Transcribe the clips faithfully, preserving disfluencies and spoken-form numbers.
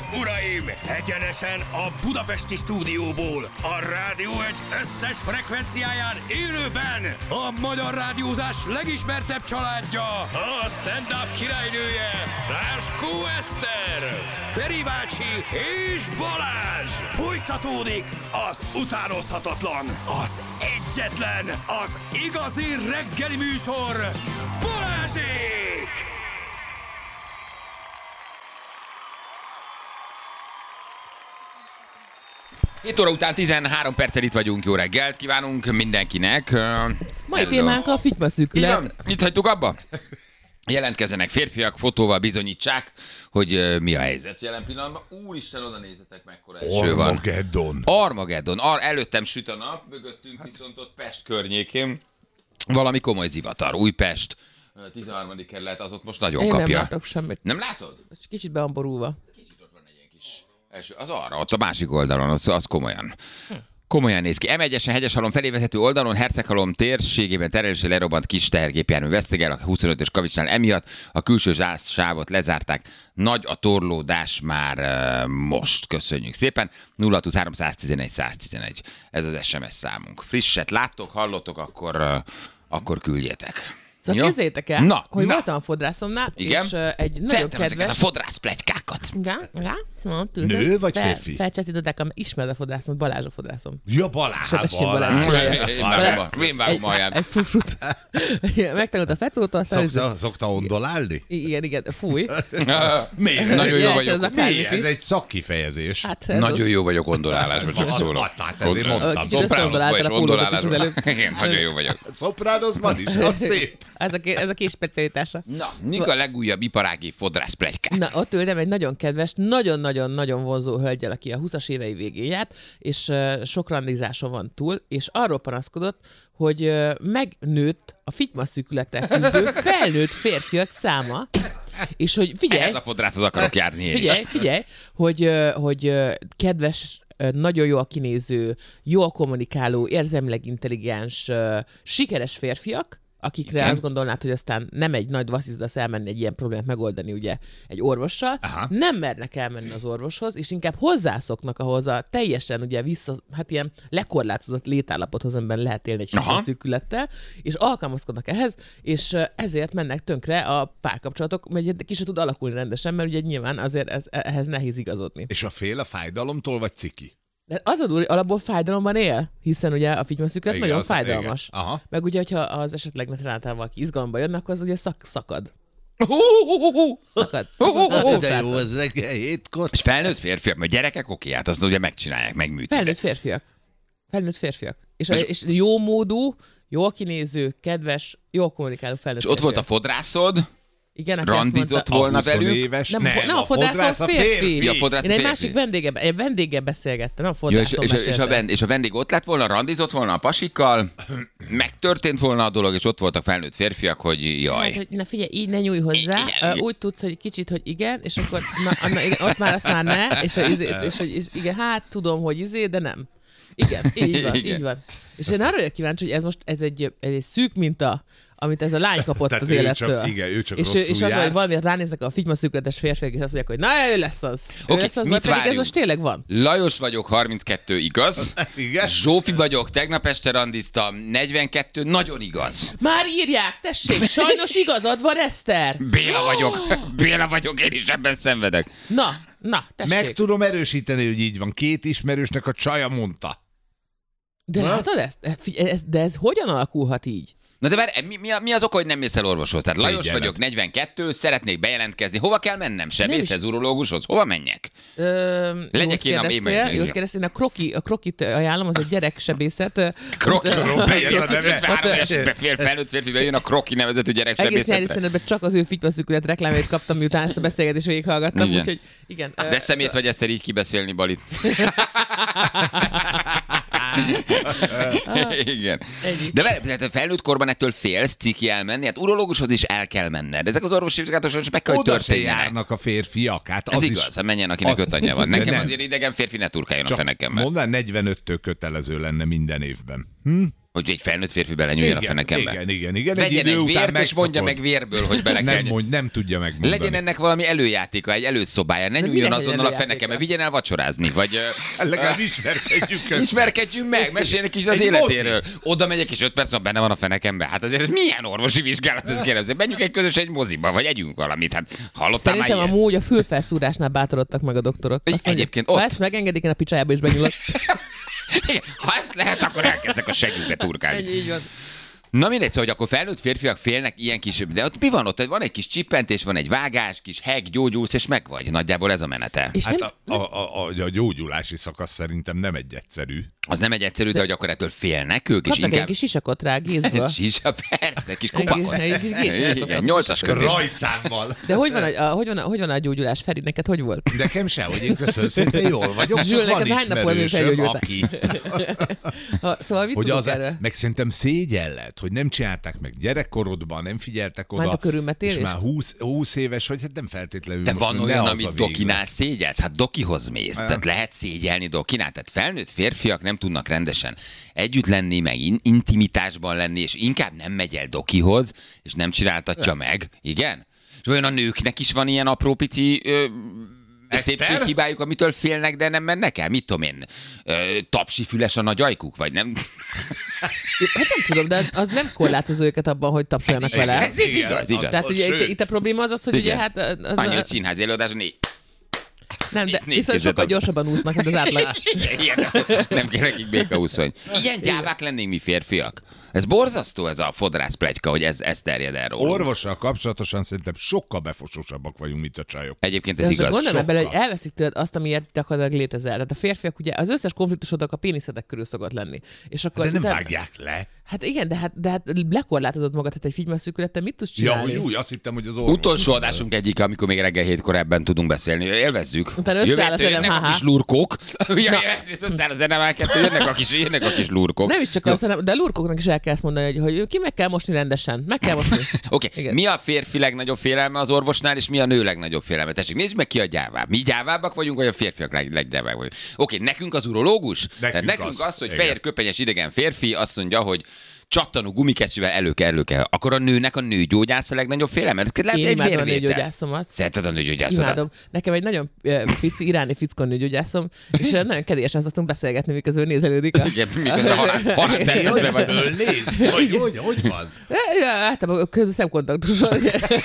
uraim! Egyenesen a budapesti stúdióból, a Rádió egy összes frekvenciáján élőben a magyar rádiózás legismertebb családja, a stand-up királynője, Ráskó Eszter, Feri bácsi és Balázs! Folytatódik az utánozhatatlan, az egyetlen, az igazi reggeli műsor, Balázsék! hét óra után tizenhárom perccel itt vagyunk, jó reggelt kívánunk mindenkinek. Mai témánk a fitymaszűkület. Itt hagytuk abba? Jelentkezzenek férfiak, fotóval bizonyítsák, hogy uh, mi a helyzet jelen pillanatban. Úristen, oda nézzetek, mekkora eső van. Armageddon. Armageddon. Ar- előttem süt a nap, mögöttünk viszont ott Pest környékén valami komoly zivatar. Újpest, tizenharmadik kerület, az ott most nagyon Én kapja. nem látok semmit. Nem látod? Kicsit be van borulva. Kicsit ott van egy ilyen kis eső. Az arra, ott a másik oldalon, az, az komolyan. Komolyan néz ki. em egyesen Hegyeshalom felé vezető oldalon Herceghalom térségében terelésre lerobbant kis tehergépjármű vesztegel a huszonötös kavicsnál emiatt. A külső sávot lezárták. Nagy a torlódás már uh, most. Köszönjük szépen. nulla húsz háromszáztizenegy száztizenegy. Ez az es em es számunk. Frisset láttok, hallottok, akkor, uh, akkor küldjetek. Szóval Jó? képzeljétek el, Na, hogy na. voltam a fodrászomnál, Igen? és uh, egy nagyon Szeretem ezeket kedves... a fodrász pletykákat. Igen, igen. Szóval, Nő vagy férfi? Felcsetították, ismered a fodrászom, Balázs a fodrászom. Ja, Balázs. Sebesség Balázs. Én vágom a- Én vágom a Egy, haját. egy frufrut. Megtanult a fecótól, aztán... Szokta, szokta ondolálni? Igen, igen, fúj. Miért? Nagyon jó Ez vagyok. az a kármit Ez is. egy szakkifejezés. Hát, ez Nagyon az- jó vagyok ondolálásban, csak Az- szólok. hát ezért mondtam. Kicsit összeondoláltál a pólódat is az előbb. Igen, nagyon jó vagyok. Szopránozban is, az szép. Ez a, ké- ez a kis specialitása. Na, mik a legújabb iparági fodrász pletykák? Na, ott ültem egy nagyon kedves, nagyon-nagyon-nagyon vonzó hölgyel, aki a huszas évei végén járt, és uh, sok randizáson van túl, és arról panaszkodott, hogy uh, megnőtt a fitymaszűkületek küzdő felnőtt férfiak száma, és hogy figyelj, Ez a fodrászhoz akarok járni én figyelj, is. figyelj, hogy, uh, hogy uh, kedves, uh, nagyon jól kinéző, jól kommunikáló, érzelmileg intelligens, uh, sikeres férfiak, akikre Igen. azt gondolnád, hogy aztán nem egy nagy vasszizdasz elmenni egy ilyen problémát megoldani ugye egy orvossal, Aha. nem mernek elmenni az orvoshoz, és inkább hozzászoknak ahhoz a teljesen ugye vissza, hát ilyen lekorlátozott létállapothoz, amiben lehet élni egy Aha. fitymaszűkülettel, és alkalmazkodnak ehhez, és ö, ezért mennek tönkre a párkapcsolatok, mert ki se tud alakulni rendesen, mert ugye nyilván azért ez, ehhez nehéz igazodni. És a fél a fájdalomtól, vagy ciki? De az a durva, hogy alapból fájdalomban él, hiszen ugye a fitymaszűkület Igen, nagyon az- fájdalmas. igen. Aha. Meg ugye, hogyha az esetleg netán valaki izgalomba jönnek, akkor az ugye szak, szakad. Szakad. ez reggel hétkor. És felnőtt férfiak, mert gyerekek oké, hát azt ugye megcsinálják, megműtik. Felnőtt férfiak. Felnőtt férfiak. És, És- és jó módú, jól kinéző, kedves, jól kommunikáló felnőtt És ott volt a férfiak. fodrászod, Igen, aki azt randizott mondta, volna húsz velük. éves, Nem, nem, nem, a fodrász az férfi. Ja, a fodrász Én egy férfi. másik vendége, egy vendéggel beszélgettem, nem a Ja, és, fodrászom és, és, a mesélte vend, ezt. és a vendég ott lett volna, randizott volna a pasikkal, megtörtént volna a dolog, és ott voltak felnőtt férfiak, hogy jaj. Hát, hogy na figyelj, így ne nyújj hozzá, Igen. uh, úgy tudsz, hogy kicsit, hogy igen, és akkor na, na, igen, ott már azt már ne, és, a, izé, és hogy és igen, hát tudom, hogy izé, de nem. Igen, így van, Igen. így van. És én arra vagyok kíváncsi, hogy ez most ez egy, ez egy szűk minta, amit ez a lány kapott Tehát az ő élettől. csak- igen, ő csak és, rosszul és az, járt. hogy valamiért ránéznek a fitymaszűkületes férfiak, és azt mondják, hogy na, ő lesz az. Ő Oké, lesz az, mit vagy pedig ez várjunk? most tényleg van. Lajos vagyok, harminckettő, igaz? Igen. Zsófi vagyok, tegnap este randiztam, negyvenkettő, nagyon igaz. Már írják, tessék, sajnos igazad van, Eszter. Béla vagyok, Béla vagyok, én is ebben szenvedek. Na, na, tessék. Meg tudom erősíteni, hogy így van. Két ismerősnek a csaja mondta. De látod ezt? Figyelj, ez? De ez hogyan alakulhat így? Na de várj, mi, mi, a- mi az oka, hogy nem mész el orvoshoz? Tehát Lajos Szégyenet. vagyok, negyvenkettő, szeretnék bejelentkezni. Hova kell mennem? Sebészhez, urológushoz? Hova menjek? Ö, Legyek jót én a- én kérdeztél, meg- jót kérdeztél, én a kroki, a krokit ajánlom, az egy gyereksebészet. Kroki, Bejön a neve. ötvenhárom éves fél, felnőtt férfi bejön a Kroki nevezetű Egész nyári gyereksebészetre. szünetben csak az ő fitymaszűkület reklámjait kaptam, miután ezt a beszélgetést végighallgattam, Igen. úgyhogy igen. ö, De szemét szóval- vagy ezt így kibeszélni, Balit. Igen. Ennyi. De várj, tehát a felnőtt korban ettől félsz ciki elmenni, hát urológushoz is el kell menned. Ezek az orvosi vizsgálatok is meg kell, hogy Oda se történjenek. járnak a férfiak. Hát Ez az igaz, is, hát menjen, akinek az- öt anyja van. De Nekem nem. azért idegen férfi ne turkáljon a Csak fenekemmel. mondd el, negyvenöttől kötelező lenne minden évben. Hm? Hogy egy felnőtt férfi belenyúljon a fenekembe. Igen, igen, igen. Vegyen egy vért, és megszokod. mondja meg vérből, hogy bele kell. Nem, mond, nem tudja megmondani. Legyen ennek valami előjátéka, egy előszobája, ne nyúljon minek azonnal a legyen fenekembe, vigyen el vacsorázni, vagy... Legalább ismerkedjünk össze. Ismerkedjünk meg, meséljenek is az Egy életéről. Oda megyek, és öt perc van benne van a fenekembe. Hát azért ez milyen orvosi vizsgálat, ez kérdező. Menjünk egy közös egy moziba, vagy együnk valamit. Hát hallottál már Szerintem ilyen? amúgy a fülfelszúrásnál bátorodtak meg a doktorok. Azt mondják, Egyébként ha ott. ezt megengedik, én a picsájába is benyúlok. Igen, ha ezt lehet, akkor elkezdek a segünkbe turkálni. Ennyi, így van. Na mindegy, szóval, hogy akkor felnőtt férfiak félnek ilyen kis... De ott mi van ott? Van egy kis csippentés, van egy vágás, kis heg, gyógyulsz, és meg vagy. Nagyjából ez a menete. És Hát nem, a, a, a, a gyógyulási szakasz szerintem nem egy egyszerű. Az nem egy egyszerű, de hogy akkor ettől félnek ők, és kapnak egy inkább... kis sisakot rá gézből. Sisa, persze, kis Egy kupakot. kis- egy kis gézsisakot. Igen, nyolcas kötés. Rajtszámmal. De hogy van a, a, hogy van a, hogy van a gyógyulás, Feri? Neked hogy volt? Nekem se, hogy én köszönöm szépen, jól vagyok, Zsül, csak van neked hány napon ismerősöm, felgyógyultál? aki... Ha, szóval mit Hogy tudunk az, erről? meg szerintem szégyelled, hogy nem csinálták meg gyerekkorodban, nem figyeltek oda. Már a körülmetélést? És már húsz éves, hogy hát nem feltétlenül De most van ne olyan, az a amit véglet. dokinál szégyelsz? Hát dokihoz mész. Tehát lehet szégyelni dokinál. Tehát felnőtt férfiak nem tudnak rendesen együtt lenni, meg in- intimitásban lenni, és inkább nem megy el dokihoz, és nem csináltatja meg. Igen? És olyan a nőknek is van ilyen apró pici ö, szépséghibájuk, amitől félnek, de nem mennek el? Mit tudom én? Ö, tapsi füles a nagy ajkuk? Vagy nem? Hát nem tudom, de az, az nem korlátozó őket abban, hogy tapsoljanak Ez, vele. ez, ez igaz, igaz. Tehát ugye itt, Sőt. itt a probléma az az, hogy Igen. ugye hát az Annyi, a, hogy színházi előadás, négy. nem, de négy viszont kezet sokkal ad. gyorsabban úsznak, mint az átlag. Ilyen, nem kell nekik békaúszony. Ilyen gyávák lennénk mi férfiak. Ez borzasztó, ez a fodrász pletyka, hogy ez, ez terjed el róla. Orvossal kapcsolatosan szerintem sokkal befosósabbak vagyunk, mint a csajok. Egyébként De ez azért igaz. gondolom ebben, hogy sokkal. elveszik tőled azt, amiért gyakorlatilag létezel. Tehát a férfiak ugye az összes konfliktusodnak a péniszedek körül szokott lenni. És akkor De nem utána- vágják le. Hát igen, de hát, de hát lekorlátozod magad, tehát egy figyelmeszűkülettel mit tudsz Ja, csinálni? hogy úgy, azt hittem, hogy az orvos. Utolsó adásunk egyik, amikor még reggel hétkor ebben tudunk beszélni. Élvezzük. Utána összeáll a Jövetől zenem, jönnek a ha-ha. kis lurkók. Ja, egyrészt összeáll a zenemelket, jönnek a kis, jönnek a kis lurkók. Nem is csak Jó. azt, hanem, de a lurkoknak is el kell ezt mondani, hogy, hogy ki meg kell mosni rendesen. Meg kell mosni. Oké, okay. Igen. Mi a férfi legnagyobb félelme az orvosnál, és mi a nő legnagyobb félelme? Tessék, nézd meg ki a gyávább. Mi gyávábbak vagyunk, vagy a férfiak leg, leggyávábbak vagyunk? Oké, okay, nekünk az urológus? Tehát nekünk az. az, az, hogy Igen. fehér köpenyes idegen férfi azt mondja, hogy csattanó gumikesztyűvel elő kell, elő kell. Akkor a nőnek a nőgyógyász a legnagyobb félelme? Ez lehet Én egy imádom a vérvétel. nőgyógyászomat. Szereted a nőgyógyászodat? Imádom. Nekem egy nagyon ö, pici iráni fickó nőgyógyászom, és ö, nagyon kedélyesen szoktunk beszélgetni, miközben ő nézelődik. A... Igen, miközben ha- haspercben vagy. Fölnéz? Hogy, hogy, hogy van? Ja, általában közül szemkontaktuson.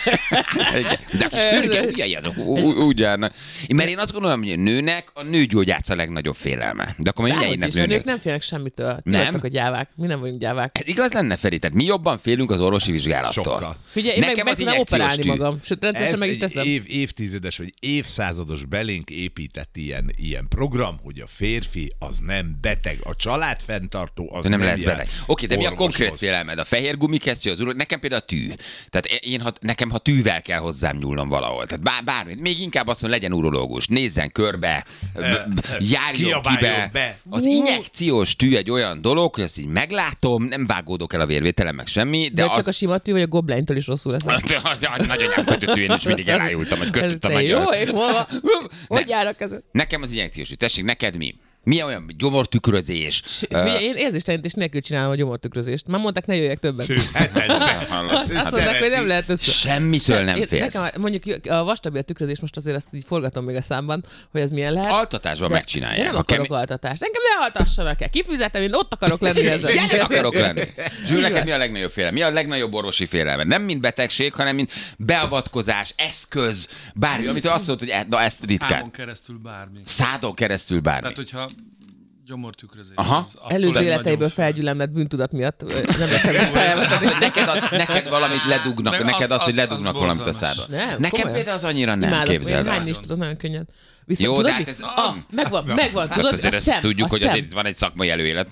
Igen. De a kis fürge ujjai azok ú- ú- úgy járnak. Mert én azt gondolom, hogy a nőnek a nőgyógyász a legnagyobb félelme. De akkor mindjárt Dehogy innen is, a nők nőnek. nem félnek semmitől. Nem? Tudottak a gyávák. Mi nem vagyunk gyávák. Ez igaz lenne, Feri? Tehát mi jobban félünk az orvosi vizsgálattól. Sokkal. Figyelj, én meg, meg az tudnám injekciós operálni tű. magam. Sőt, rendszeresen Ez meg is egy teszem. év, évtizedes vagy évszázados belénk épített ilyen, ilyen program, hogy a férfi az nem beteg, a családfenntartó az De nem lehet jár beteg. Oké, de mi a orvoshoz. konkrét félelmed? A fehér gumikesztyű, az uró, nekem például a tű. Tehát én, ha, nekem ha tűvel kell hozzám nyúlnom valahol. Tehát bár, bármit. Még inkább azt mondja, legyen urológus. Nézzen körbe, b- b- járjon Kiabáljon kibe. be. Az injekciós tű egy olyan dolog, hogy azt így meglátom, nem vágódok el a vérvételen, meg semmi, de, De az... csak a sima tű, vagy a gobleintől is rosszul lesz. Nagyanyám kötöttű, én is mindig elájultam, hogy kötött a Te magyar. jó, én hol van? Hogy Nem. járok ezen? Nekem az injekciós tű. Tessék, neked mi? Mi olyan gyomortükrözés? Figyelj, én érzéstelenítés nélkül csinálom a gyomortükrözést. Már mondták, ne jöjjek többet. Hát, Azt mondták, hogy nem lehet össze. Semmitől nem Én- félsz. Nekem mondjuk a vastabi tükrözés, most azért ezt így forgatom még a számban, hogy ez milyen lehet. Altatásban De megcsinálják. Én nem Ha akarok kemény- altatást. Engem ne altassanak el. Kifizetem, én ott akarok lenni ezzel. Gyerek akarok lenni. Zsül, Így neked van. mi a legnagyobb félelme? Mi a legnagyobb orvosi félelme? Nem mint betegség, hanem mint beavatkozás, eszköz, bármi, amit azt mondod, hogy e- na ezt ritkán. Számon keresztül bármi. Szádon keresztül bármi. Tehát, hogyha gyomortükrözés. Aha. az attól Előző nagyon életeiből fél. felgyülemlett bűntudat miatt ö, nem leszem visszajelvetni. Hogy neked, a, neked valamit ledugnak, Meg neked azt- az, hogy azt- ledugnak az valamit a borzalmas. szádba. Nem, Nekem komolyan. például az annyira nem, Imádom, képzeld én el. hányni is tudok nagyon könnyen. Viszont Jó, tudod, de hát mi? ez- Ah, megvan, megvan, Hát tudod, azért a ezt szem, tudjuk, a hogy szem. azért van egy szakmai előélet.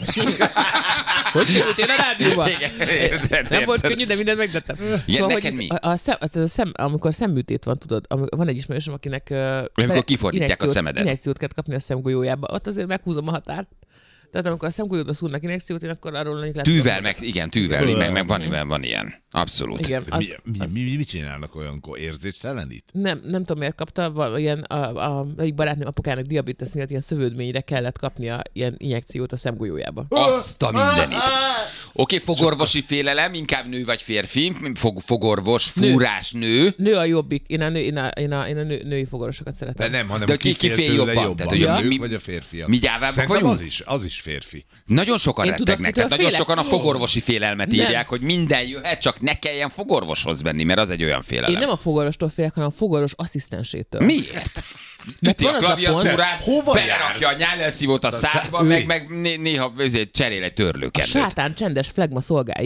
Hogy kerültél a rádióba? Igen, érted, Nem volt érted. könnyű, de mindent megtettem. neked hogy ez- mi? A, a, szem, a, szem, amikor szemműtét van, tudod, amikor van egy ismerősöm, akinek uh, Amikor kifordítják a injekciót- szemedet. Injekciót kell kapni a szemgolyójába, ott azért meghúzom a határt. Tehát amikor a szemgolyódba szúrnak injekciót, én akkor arról lehet... Tűvel, meg, igen, tűvel, meg, meg van, van ilyen. Abszolút. Igen, Mi, az, mi, az, mi, mi, mit csinálnak olyankor? Érzéstelenít? nem, nem tudom, miért kapta, val- ilyen, a, a, egyik barátnőm apukának diabetes miatt ilyen szövődményre kellett kapnia ilyen injekciót a szemgolyójába. Azt a mindenit. Oké, okay, fogorvosi félelem, inkább nő vagy férfi, Fog, fogorvos, fúrás, nő. Nő a jobbik, én a, nő, én a, én a, én a nő, női fogorvosokat De szeretem. nem, hanem De ki ki- ki fél fél tőle jobban? jobban. Tehát, hogy a a- nők mi- vagy a férfiak? mi gyávábbak Szerintem vagyunk? az is, az is férfi. Nagyon sokan Én tudod, rettegnek, kitől tehát nagyon félek? sokan a fogorvosi félelmet Nem. írják, hogy minden jöhet, csak ne kelljen fogorvoshoz menni, mert az egy olyan félelem. Én nem a fogorvostól félek, hanem a fogorvos asszisztensétől. Miért? Üti van a az a pont- klaviatúrát, Hova belerakja a jársz? nyálelszívót a szádba, Ülj. meg, meg né- néha ezért cserél egy A törlőkendőt. sátán csendes flegma szolgái.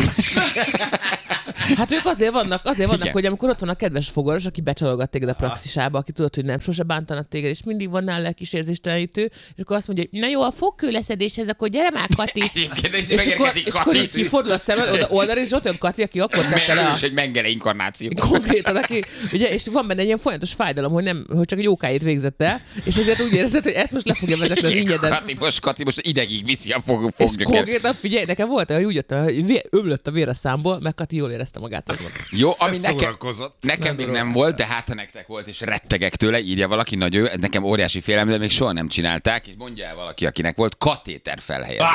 Hát ők azért vannak, azért vannak, Igen. hogy amikor ott van a kedves fogoros, aki becsalogat téged a praxisába, aki tudod, hogy nem sose bántanak téged, és mindig van nála kis érzéstelenítő, és akkor azt mondja, hogy na jó, a fogkőleszedéshez, akkor gyere már, Kati. Egyébként is És akkor, megérkezik és akkor így Kati. kifordul a szemed, oda oldalra, és ott jön Kati, aki akkor tette le Mert ő a... is egy mengele inkarnáció. Konkrétan, aki, ugye, és van benne egy ilyen folyamatos fájdalom, hogy, nem, hogy csak egy ókájét végzett el, és ezért úgy érzed, hogy ezt most le fogja vezetni az ingyedet. Kati most, Kati most idegig viszi a fog, És fogja. konkrétan figyelj, nekem volt, hogy úgy jött, hogy vér, ömlött a vér a számból, meg Kati jól érezte magát. Az volt. Jó, ami Ez nekem, szórakozott. nekem Nem még tudom. nem volt, de hát ha nektek volt, és rettegek tőle, írja valaki, nagy ő, nekem óriási félelem, de még soha nem csinálták, és mondja el valaki, akinek volt katéter felhelyezés.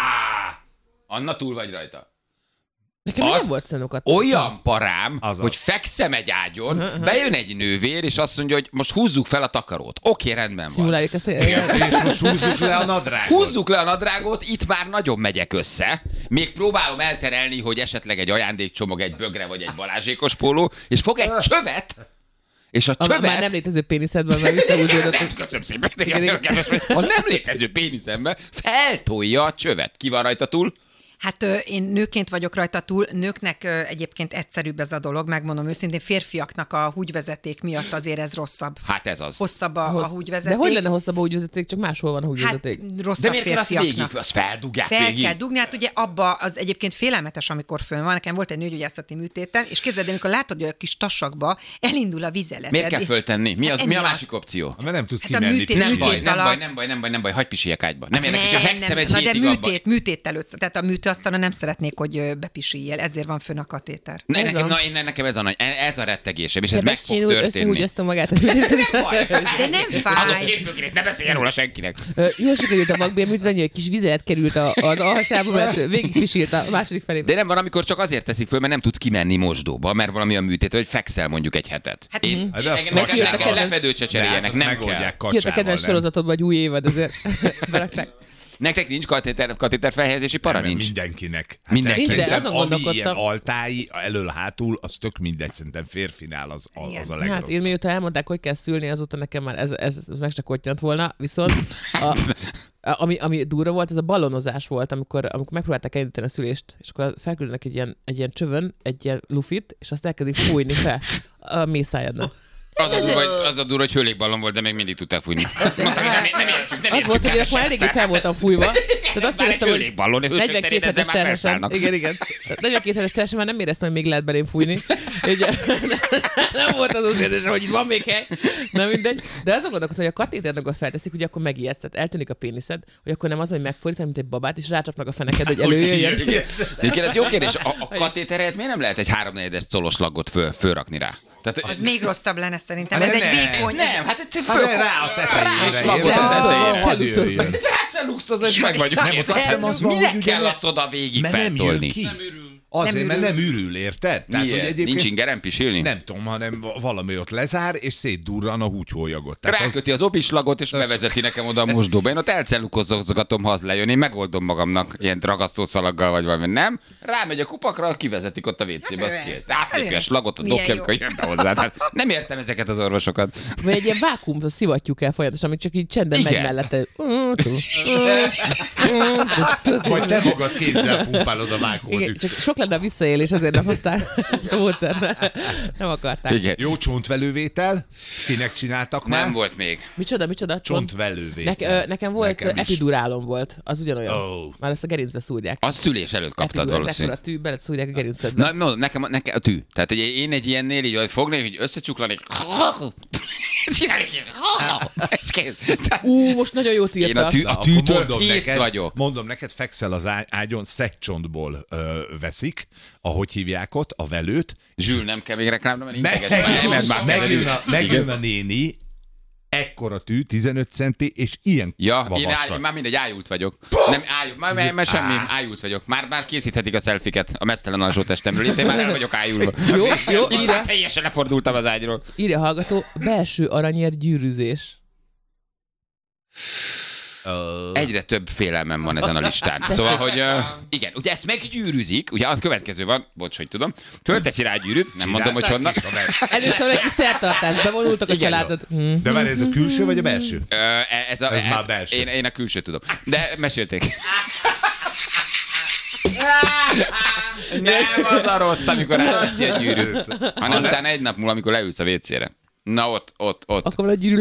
Anna, túl vagy rajta. Nekem még Az nem volt szerintem Kati. Olyan parám, Azaz. hogy fekszem egy ágyon, bejön egy nővér, és azt mondja, hogy most húzzuk fel a takarót. Oké, rendben van. Szimuláljuk ezt. És most húzzuk le a nadrágot. Húzzuk le a nadrágot, itt már nagyon megyek össze. Még próbálom elterelni, hogy esetleg egy ajándékcsomag, egy bögre vagy egy balázsékos póló, és fog egy csövet, és a A csövet... már nem létező péniszedben, mert visszahúzódott. Nem, köszönöm szépen. A nem létező péniszembe feltolja a csövet. Ki van rajta túl? Hát ö, én nőként vagyok rajta túl, nőknek ö, egyébként egyszerűbb ez a dolog, megmondom őszintén, férfiaknak a húgyvezeték miatt azért ez rosszabb. Hát ez az. Hosszabb a, a Hossz- húgyvezeték. De hogy lenne hosszabb a húgyvezeték, csak máshol van a Hát húgyvezeték. rosszabb De miért kell azt végig? férfiaknak. Azt feldugják Fel végig? kell dugni, hát ugye abba az egyébként félelmetes, amikor fönn van. Nekem volt egy nőgyógyászati műtétem, és képzeld, el, amikor látod, hogy a kis tasakba elindul a vizelet. Miért kell föltenni? Mi, az, Hát mi a emiatt. másik opció? Mert nem tudsz Hát a kimenni. műtét- Nem pisilni. baj, műtét nem baj, alatt- nem baj, nem baj, nem baj, hagyj pisiljek ágyba. Nem érdekel, Nem, hogyha fekszem nem. egy Na de hétig abban. műtét, műtét előtt, tehát a műtőasztalon nem szeretnék, hogy ö, bepisiljél, ezért van fönn a katéter. Ne, Ez nekem, a- na, én, nekem ez a, nagy, ez a rettegésem, és ez meg Kedves fog Csín úr történni. összehúgyozta magát. Nem baj. De nem fáj. Adok két bögrét, ne beszéljen róla senkinek. Ö, Jól sikerült a magbélműt, annyi, hogy kis vizet került a, a alhasába, mert végig pisilt a második felé. De nem van, amikor csak azért teszik föl, mert nem tudsz kimenni mosdóba, mert valami a műtét, vagy fekszel mondjuk egy hetet. Hát- Én, Hát én, de azt nekem, nekem, kijött a nekem kedvenc- lefedőt se De hát cseréljenek, azt nem megoldják kell. Kijött a kacsával, kedvenc nem? sorozatodban, vagy új évad, ezért berakták. Nektek nincs katéter, katéter felhelyezési para? Nem, Nincs. Mindenkinek. Hát Mindenkinek. Nincs, de szerintem, azon ami ilyen gondolkodtam. altái, elől-hátul, az tök mindegy, szerintem férfinál az, az, az a Hát legrosszabb. én mióta elmondták, hogy kell szülni, azóta nekem már ez, ez, ez meg se kottyant volna. Viszont a, a, ami, ami durva volt, ez a ballonozás volt, amikor, amikor megpróbálták elindítani a szülést, és akkor felküldenek egy ilyen, egy ilyen csövön, egy ilyen lufit, és azt elkezdik fújni fel a mészájadnak. Az a, durva, hogy, az a durva, hogy hőlékballon volt, de még mindig tudták fújni. Mondták, hogy nem, nem értjük, nem Az értjük. volt, hogy én kedves akkor eléggé Eszter. fel voltam fújva. Tehát azt Bár egy éreztem, hogy hőlékballon, hősök terén negyvenkét ezzel hetes már terhesen. felszállnak. Igen, igen. negyvenkét hetes terhesen már nem éreztem, hogy még lehet belém fújni. Ugye, nem volt az az érzésem, hogy itt van még hely. Nem mindegy. De azon gondolkodtam, hogy a katétert, amikor felteszik, ugye akkor megijedsz, tehát eltűnik a péniszed, hogy akkor nem az, hogy megfordít, mint egy babát, és rácsapnak a feneked, hogy előjöjjön. Egyébként ez jó kérdés. A, a katéteret miért nem lehet egy háromnegyedes colos lagot föl, fölrakni rá? Tehát, Az még rosszabb lenne szerintem. Hát Ez egy nem. vékony. nem, hát egy Hát föl, rá a tetejére. Rá a érted? tetejére. Hadd jöjjön. Rátszeluxoz, és meg vagyunk. Nem, ott azt hiszem, az van, Minek hogy ugye kell ne- azt oda végig Mert nem jön feltolni? ki. Nem ürül. Azért, Nem mert ürül. nem ürül, érted? Tehát, hogy Miért? egyébként Nincs ingerem pisilni? nem tudom, hanem valami ott lezár, és szétdurran a húgyhólyagot. Tehát az, Ráköti az opislagot, és bevezeti nekem oda a mosdóba. Én ott elcellukozgatom, ha az lejön. Én megoldom magamnak ilyen ragasztószalaggal, vagy valami. Nem? Rámegy a kupakra, kivezetik ott a vécébe, az kész. Átlépi a slagot, a Milyen dobja, jó. amikor jön be hozzá. Tehát nem értem ezeket az orvosokat. Vagy egy ilyen vákuum, szivattyúk el folyamatosan, amit csak így csendben megy Igen. mellette. vagy te magad kézzel pumpálod a Igen, vákumot. csak sok lenne a visszaélés, azért nem hozták ezt a módszert. Nem akarták. Igen. Jó csontvelővétel? Kinek csináltak már? Nem volt még. Micsoda, micsoda? Csontvelővétel. Ne, ö, nekem volt Nekem is. epidurálom volt, az ugyanolyan. Ó. Már ezt a gerincbe szúrják. Az szülés előtt kaptad valószínűleg. A tű, beled szúrják a gerincedbe. Na, no, nekem, nekem a tű. Tehát egy, én egy ilyennél így hogy fogni, hogy összecsuklani, Csinálj és kész. Ú, most nagyon jót Én írta. a, tű, Na, a akkor tűtől mondom kész neked, vagyok. Mondom neked, fekszel az á- ágyon, szegcsontból ö, veszik, ahogy hívják ott, a velőt. Zsül, nem kell még reklámra, mert Meg, integes már. Nem, ez már megjön, kezdődik. a, megjön Igen. a néni, ekkora tű, tizenöt centi, és ilyen Ja, én, vastag. áj, már mindegy, ájult vagyok. Nem, ájult, már, már, már semmi, ájult vagyok. Már, már készíthetik a szelfiket a mesztelen alsó testemről. Itt én már el vagyok ájulva. Jó, jó, Itt írja. már teljesen lefordultam az ágyról. Írja a hallgató, belső aranyér gyűrűzés. Ö, Egyre több félelmem van ezen a listán. Szóval, hogy uh, igen, ugye ezt meggyűrűzik, ugye a következő van, bocs, hogy tudom, fölteszi rá a gyűrűt, nem mondom, hogy honnan. is, haver. Először egy szertartás, bevonultak a Igen. családot. Hm. De várj, ez a külső vagy a belső? Ö, ez a, Ez már belső. Én, én a külső tudom. De mesélték. Nem az a rossz, amikor elveszi a gyűrűt, hanem utána egy nap múlva, amikor leülsz a vécére. Na ott, ott, ott. Akkor a gyűrű